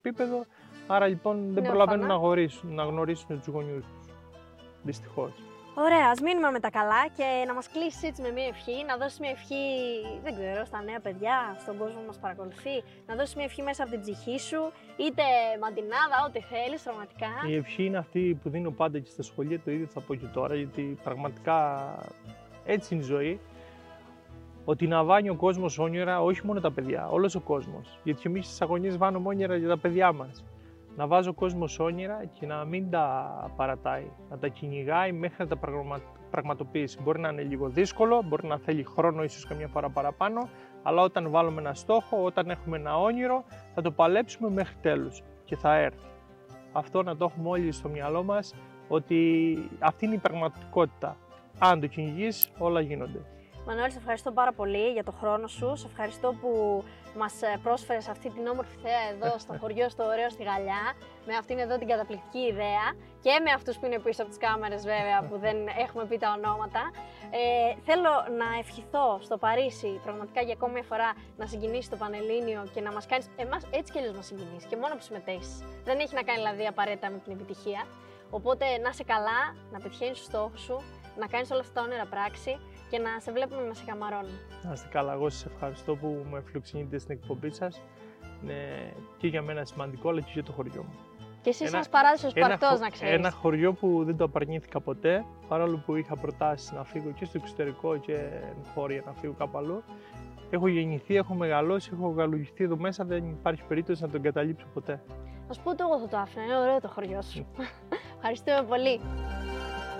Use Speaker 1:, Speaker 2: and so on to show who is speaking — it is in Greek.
Speaker 1: επίπεδο, άρα λοιπόν δεν προλαβαίνουν να γνωρίσουν τους γονιούς τους. Δυστυχώς.
Speaker 2: Ωραία, ας μείνουμε με τα καλά και να μας κλείσεις έτσι με μια ευχή, να δώσεις μια ευχή, δεν ξέρω, στα νέα παιδιά, στον κόσμο που μας παρακολουθεί, να δώσεις μια ευχή μέσα από την ψυχή σου, είτε μαντινάδα, ό,τι θέλεις, πραγματικά.
Speaker 1: Η ευχή είναι αυτή που δίνω πάντα και στα σχολεία, το ίδιο θα πω και τώρα, γιατί πραγματικά έτσι είναι η ζωή. Ότι να βάνει ο κόσμος όνειρα, όχι μόνο τα παιδιά, όλος ο κόσμος. Γιατί εμείς στις αγωνίες βάνουμε όνειρα για τα παιδιά μας. Να βάζει ο κόσμος όνειρα και να μην τα παρατάει, να τα κυνηγάει μέχρι να τα πραγματοποιήσει. Μπορεί να είναι λίγο δύσκολο, μπορεί να θέλει χρόνο, ίσως καμιά φορά παραπάνω, αλλά όταν βάλουμε ένα στόχο, όταν έχουμε ένα όνειρο, θα το παλέψουμε μέχρι τέλους και θα έρθει. Αυτό να το έχουμε όλοι στο μυαλό μας, ότι αυτή είναι η πραγματικότητα. Αν το κυνηγείς, όλα γίνονται.
Speaker 2: Μανώλη, σε ευχαριστώ πάρα πολύ για το χρόνο σου. Σε ευχαριστώ που μας πρόσφερες αυτή την όμορφη θέα εδώ στο χωριό, στο ωραίο στη Γαλλιά, με αυτήν εδώ την καταπληκτική ιδέα και με αυτούς που είναι πίσω από τις κάμερες βέβαια, που δεν έχουμε πει τα ονόματα. Θέλω να ευχηθώ στο Παρίσι πραγματικά για ακόμη μια φορά να συγκινήσεις το Πανελλήνιο και να μας κάνεις, εμάς έτσι κι αλλιώς μας συγκινήσεις και μόνο που συμμετέχεις. Δεν έχει να κάνει δηλαδή απαραίτητα με την επιτυχία. Οπότε να είσαι καλά, να πετυχαίνεις τους στόχους σου, να κάνεις όλα αυτά τα όνειρα πράξη και να σε βλέπουμε να σε καμαρώνουμε.
Speaker 1: Να είστε καλά, εγώ σας ευχαριστώ που με φιλοξενείτε στην εκπομπή σας. Είναι και για μένα σημαντικό, αλλά και για το χωριό μου.
Speaker 2: Και εσύ ένας παράδεισος Σπαρτός, να ξέρεις.
Speaker 1: Ένα χωριό που δεν το απαρνήθηκα ποτέ, παρόλο που είχα προτάσεις να φύγω και στο εξωτερικό και χώρια να φύγω κάπου αλλού. Έχω γεννηθεί, έχω μεγαλώσει, έχω γαλουχηθεί εδώ μέσα, δεν υπάρχει περίπτωση να τον καταλήψω ποτέ.
Speaker 2: Να σου πω ότι εγώ θα το άφηνα, είναι ωραίο το χωριό σου. Ευχαριστούμε πολύ.